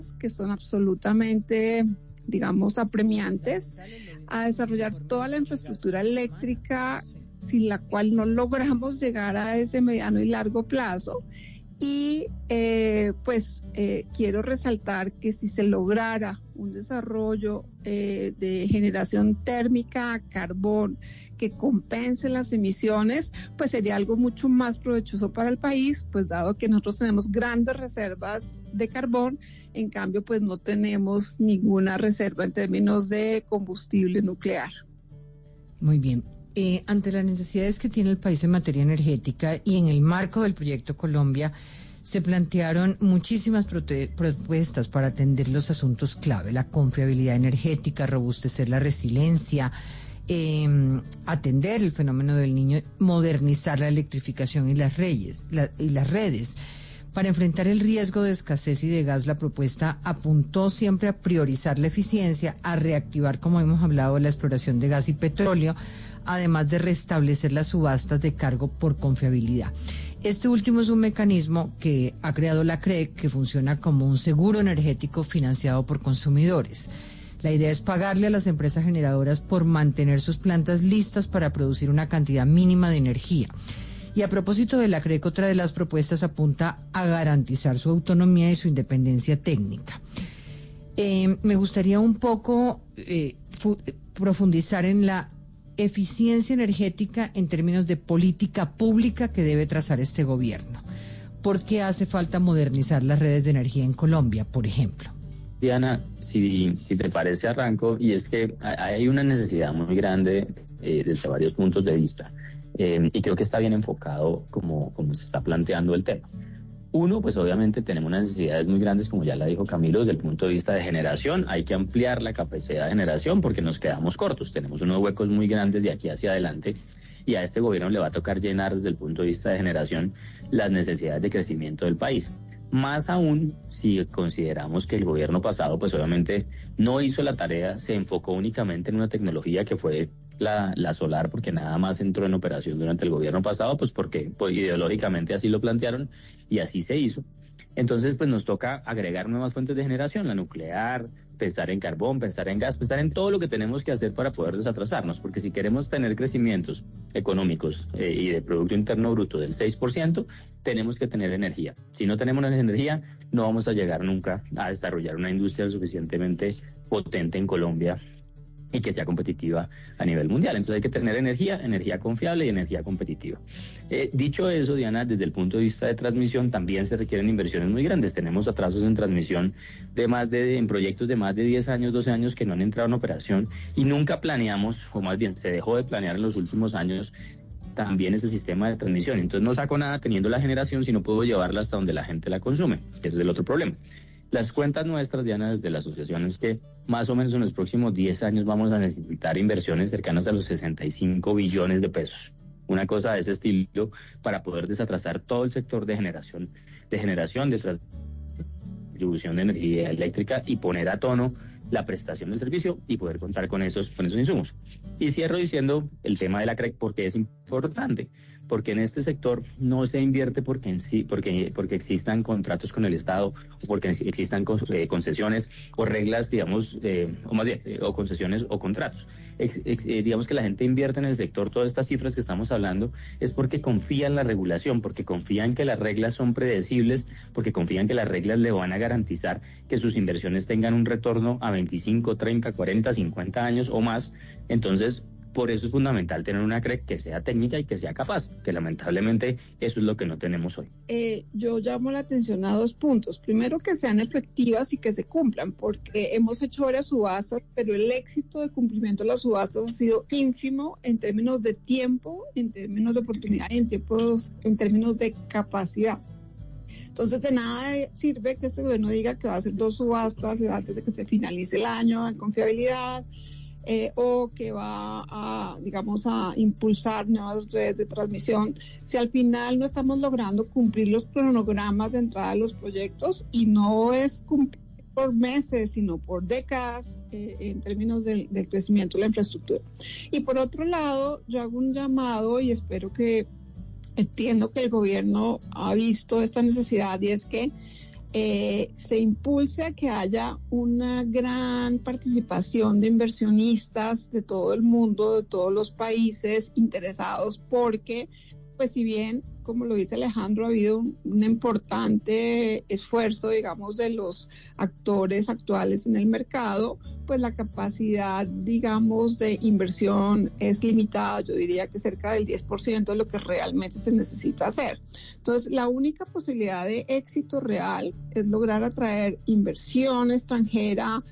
que son absolutamente, digamos, apremiantes, a desarrollar toda la infraestructura eléctrica sin la cual no logramos llegar a ese mediano y largo plazo. Y quiero resaltar que si se lograra un desarrollo de generación térmica a carbón que compense las emisiones, pues sería algo mucho más provechoso para el país, pues dado que nosotros tenemos grandes reservas de carbón, en cambio pues no tenemos ninguna reserva en términos de combustible nuclear. Muy bien. Ante las necesidades que tiene el país en materia energética y en el marco del Proyecto Colombia, se plantearon muchísimas propuestas para atender los asuntos clave: la confiabilidad energética, robustecer la resiliencia, atender el fenómeno del Niño, modernizar la electrificación y las redes. Para enfrentar el riesgo de escasez y de gas, la propuesta apuntó siempre a priorizar la eficiencia, a reactivar, como hemos hablado, la exploración de gas y petróleo, además de restablecer las subastas de cargo por confiabilidad. Este último es un mecanismo que ha creado la CREC, que funciona como un seguro energético financiado por consumidores. La idea es pagarle a las empresas generadoras por mantener sus plantas listas para producir una cantidad mínima de energía. Y a propósito de la CREC, otra de las propuestas apunta a garantizar su autonomía y su independencia técnica. Me gustaría un poco profundizar en la eficiencia energética en términos de política pública que debe trazar este gobierno. ¿Por qué hace falta modernizar las redes de energía en Colombia, por ejemplo? Diana, si te parece, arranco, y es que hay una necesidad muy grande desde varios puntos de vista, y creo que está bien enfocado como se está planteando el tema. Uno, pues obviamente tenemos unas necesidades muy grandes, como ya la dijo Camilo, desde el punto de vista de generación. Hay que ampliar la capacidad de generación porque nos quedamos cortos. Tenemos unos huecos muy grandes de aquí hacia adelante y a este gobierno le va a tocar llenar desde el punto de vista de generación las necesidades de crecimiento del país. Más aún si consideramos que el gobierno pasado pues obviamente no hizo la tarea, se enfocó únicamente en una tecnología que fue la solar, porque nada más entró en operación durante el gobierno pasado, pues porque ideológicamente así lo plantearon y así se hizo. Entonces pues nos toca agregar nuevas fuentes de generación, la nuclear, pensar en carbón, pensar en gas, pensar en todo lo que tenemos que hacer para poder desatrasarnos, porque si queremos tener crecimientos económicos y de Producto Interno Bruto del 6%, tenemos que tener energía. Si no tenemos energía, no vamos a llegar nunca a desarrollar una industria lo suficientemente potente en Colombia y que sea competitiva a nivel mundial. Entonces hay que tener energía confiable y energía competitiva. Dicho eso, Diana, desde el punto de vista de transmisión también se requieren inversiones muy grandes. Tenemos atrasos en transmisión en proyectos de más de 10 años, 12 años que no han entrado en operación y nunca planeamos, o más bien se dejó de planear en los últimos años también ese sistema de transmisión. Entonces no saco nada teniendo la generación si no puedo llevarla hasta donde la gente la consume. Ese es el otro problema. Las cuentas nuestras, Diana, desde la asociación es que más o menos en los próximos 10 años vamos a necesitar inversiones cercanas a los 65 billones de pesos. Una cosa de ese estilo para poder desatrasar todo el sector de generación, de distribución de energía eléctrica y poner a tono la prestación del servicio y poder contar con esos insumos. Y cierro diciendo el tema de la CREC porque es importante, porque en este sector no se invierte porque existan contratos con el Estado o porque existan concesiones o reglas, digamos, o más bien, o concesiones o contratos. Digamos que la gente invierte en el sector, todas estas cifras que estamos hablando, es porque confía en la regulación, porque confía en que las reglas son predecibles, porque confía en que las reglas le van a garantizar que sus inversiones tengan un retorno a 25, 30, 40, 50 años o más. Entonces, por eso es fundamental tener una CREC que sea técnica y que sea capaz, que lamentablemente eso es lo que no tenemos hoy. Yo llamo la atención a 2 puntos. Primero, que sean efectivas y que se cumplan, porque hemos hecho varias subastas, pero el éxito de cumplimiento de las subastas ha sido ínfimo en términos de tiempo, en términos de oportunidad y en términos de capacidad. Entonces, de nada sirve que este gobierno diga que va a hacer 2 subastas antes de que se finalice el año en confiabilidad, o que va a impulsar nuevas redes de transmisión, si al final no estamos logrando cumplir los cronogramas de entrada de los proyectos, y no es cumplir por meses, sino por décadas, en términos del crecimiento de la infraestructura. Y por otro lado, yo hago un llamado y entiendo que el gobierno ha visto esta necesidad, y es que se impulse a que haya una gran participación de inversionistas de todo el mundo, de todos los países interesados, porque, pues si bien, como lo dice Alejandro, ha habido un importante esfuerzo, digamos, de los actores actuales en el mercado, pues la capacidad, digamos, de inversión es limitada. Yo diría que cerca del 10% de lo que realmente se necesita hacer. Entonces, la única posibilidad de éxito real es lograr atraer inversión extranjera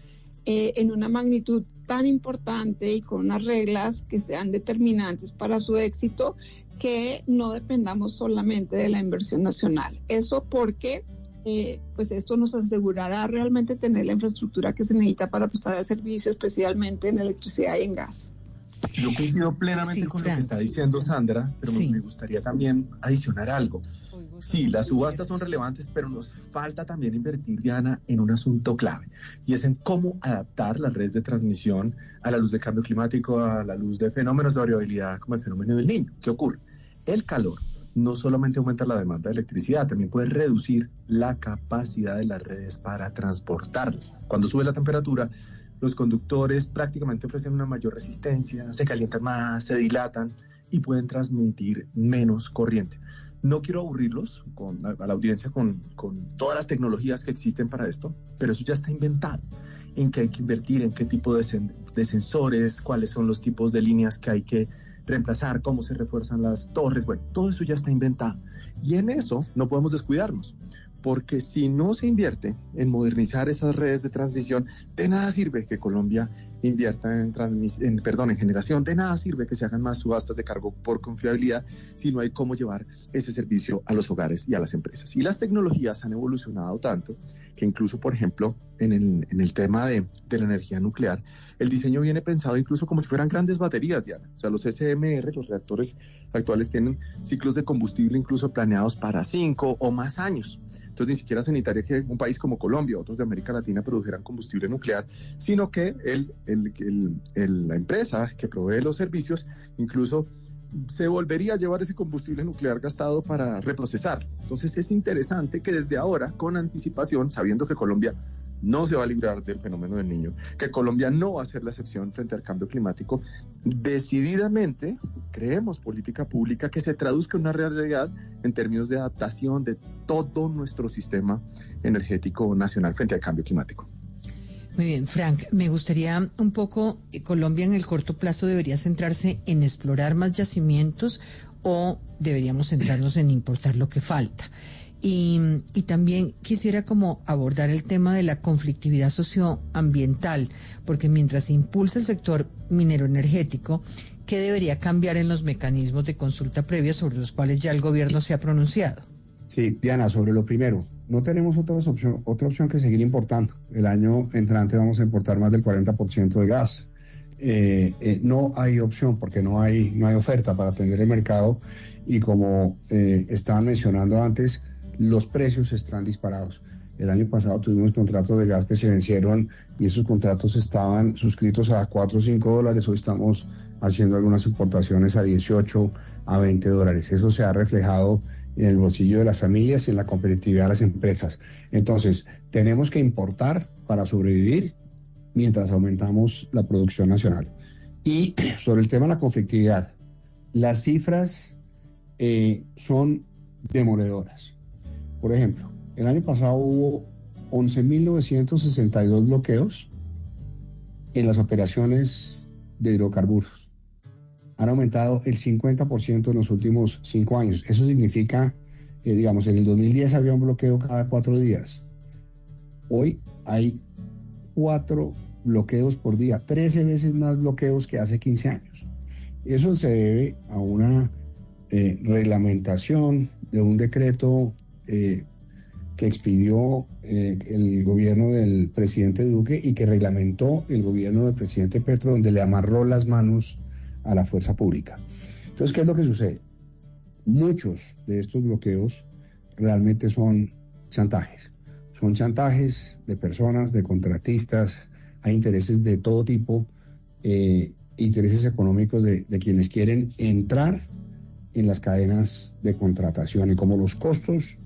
en una magnitud tan importante y con unas reglas que sean determinantes para su éxito, que no dependamos solamente de la inversión nacional. Eso porque pues esto nos asegurará realmente tener la infraestructura que se necesita para prestar el servicio, especialmente en electricidad y en gas. Yo coincido plenamente con lo que está diciendo Sandra, pero me gustaría también adicionar algo. Sí, las subastas son relevantes, pero nos falta también invertir, Diana, en un asunto clave, y es en cómo adaptar las redes de transmisión a la luz del cambio climático, a la luz de fenómenos de variabilidad como el fenómeno del Niño. ¿Qué ocurre? El calor no solamente aumenta la demanda de electricidad, también puede reducir la capacidad de las redes para transportarla. Cuando sube la temperatura, los conductores prácticamente ofrecen una mayor resistencia, se calientan más, se dilatan y pueden transmitir menos corriente. No quiero aburrirlos a la audiencia con todas las tecnologías que existen para esto, pero eso ya está inventado. En qué hay que invertir, en qué tipo de sensores, cuáles son los tipos de líneas que hay que reemplazar, cómo se refuerzan las torres. Bueno, todo eso ya está inventado. Y en eso no podemos descuidarnos, porque si no se invierte en modernizar esas redes de transmisión, de nada sirve que Colombia invierta en generación, de nada sirve que se hagan más subastas de cargo por confiabilidad si no hay cómo llevar ese servicio a los hogares y a las empresas. Y las tecnologías han evolucionado tanto que incluso, por ejemplo, en el tema de la energía nuclear, el diseño viene pensado incluso como si fueran grandes baterías, Diana. O sea, los SMR, los reactores actuales, tienen ciclos de combustible incluso planeados para 5 o más años. Entonces, ni siquiera se necesitaría que un país como Colombia o otros de América Latina produjeran combustible nuclear, sino que la empresa que provee los servicios incluso se volvería a llevar ese combustible nuclear gastado para reprocesar. Entonces, es interesante que desde ahora, con anticipación, sabiendo que Colombia no se va a librar del fenómeno del Niño, que Colombia no va a ser la excepción frente al cambio climático, decididamente creemos política pública que se traduzca en una realidad en términos de adaptación de todo nuestro sistema energético nacional frente al cambio climático. Muy bien, Frank, me gustaría un poco, Colombia en el corto plazo debería centrarse en explorar más yacimientos o deberíamos centrarnos en importar lo que falta. Y también quisiera como abordar el tema de la conflictividad socioambiental, porque mientras se impulsa el sector minero energético, ¿qué debería cambiar en los mecanismos de consulta previa sobre los cuales ya el gobierno se ha pronunciado? Sí, Diana, sobre lo primero, no tenemos otra opción que seguir importando. El año entrante vamos a importar más del 40% de gas. No hay opción porque no hay oferta para atender el mercado y como estaban mencionando antes, los precios están disparados. El año pasado tuvimos contratos de gas que se vencieron y esos contratos estaban suscritos a $4 o $5. Hoy estamos haciendo algunas importaciones a 18, a 20 dólares. Eso se ha reflejado en el bolsillo de las familias y en la competitividad de las empresas. Entonces, tenemos que importar para sobrevivir mientras aumentamos la producción nacional. Y sobre el tema de la conflictividad, las cifras son demoledoras. Por ejemplo, el año pasado hubo 11.962 bloqueos en las operaciones de hidrocarburos. Han aumentado el 50% en los últimos 5 años. Eso significa que, digamos, en el 2010 había un bloqueo cada 4 días. Hoy hay 4 bloqueos por día, 13 veces más bloqueos que hace 15 años. Eso se debe a una reglamentación de un decreto que expidió el gobierno del presidente Duque y que reglamentó el gobierno del presidente Petro, donde le amarró las manos a la fuerza pública. Entonces, ¿qué es lo que sucede? Muchos de estos bloqueos realmente son chantajes. Son chantajes de personas, de contratistas, hay intereses de todo tipo, intereses económicos de quienes quieren entrar en las cadenas de contratación y como los costos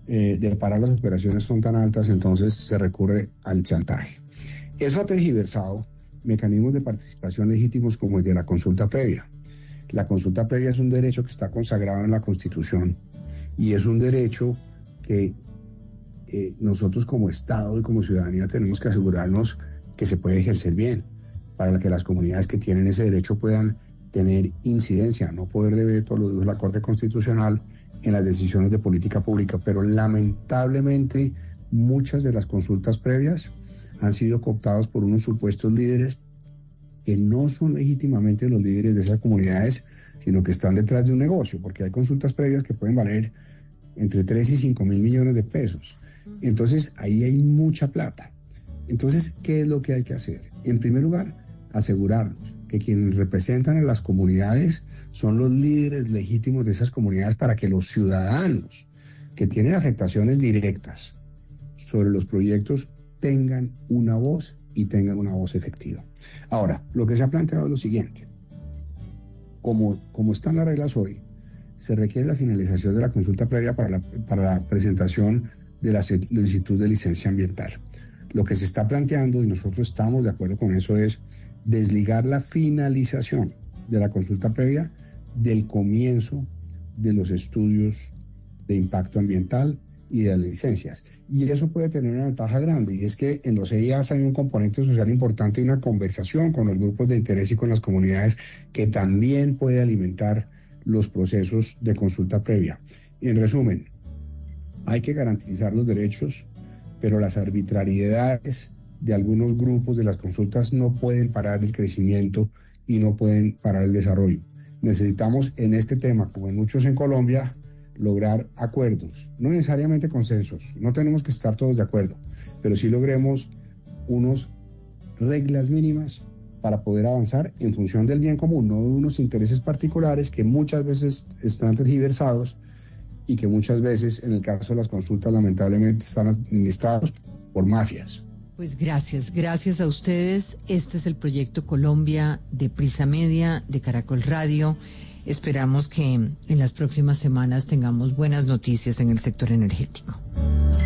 de parar las operaciones son tan altas, entonces se recurre al chantaje. Eso ha tergiversado mecanismos de participación legítimos como el de la consulta previa. La consulta previa es un derecho que está consagrado en la Constitución y es un derecho que nosotros como Estado y como ciudadanía tenemos que asegurarnos que se puede ejercer bien, para que las comunidades que tienen ese derecho puedan tener incidencia, no poder de veto, lo dijo la Corte Constitucional, en las decisiones de política pública. Pero lamentablemente muchas de las consultas previas han sido cooptadas por unos supuestos líderes que no son legítimamente los líderes de esas comunidades, sino que están detrás de un negocio, porque hay consultas previas que pueden valer entre 3 y 5 mil millones de pesos. Entonces, ahí hay mucha plata. Entonces, ¿qué es lo que hay que hacer? En primer lugar, asegurarnos que quienes representan a las comunidades son los líderes legítimos de esas comunidades, para que los ciudadanos que tienen afectaciones directas sobre los proyectos tengan una voz y tengan una voz efectiva. Ahora, lo que se ha planteado es lo siguiente. Como están las reglas hoy, se requiere la finalización de la consulta previa para la presentación de la solicitud de licencia ambiental. Lo que se está planteando, y nosotros estamos de acuerdo con eso, es desligar la finalización de la consulta previa del comienzo de los estudios de impacto ambiental y de las licencias. Y eso puede tener una ventaja grande, y es que en los EIAs hay un componente social importante y una conversación con los grupos de interés y con las comunidades que también puede alimentar los procesos de consulta previa. Y en resumen, hay que garantizar los derechos, pero las arbitrariedades de algunos grupos de las consultas no pueden parar el crecimiento y no pueden parar el desarrollo. Necesitamos en este tema, como en muchos en Colombia, lograr acuerdos, no necesariamente consensos, no tenemos que estar todos de acuerdo, pero sí logremos unas reglas mínimas para poder avanzar en función del bien común, no de unos intereses particulares que muchas veces están tergiversados y que muchas veces, en el caso de las consultas, lamentablemente están administrados por mafias. Pues gracias a ustedes. Este es el Proyecto Colombia de Prisa Media, de Caracol Radio. Esperamos que en las próximas semanas tengamos buenas noticias en el sector energético.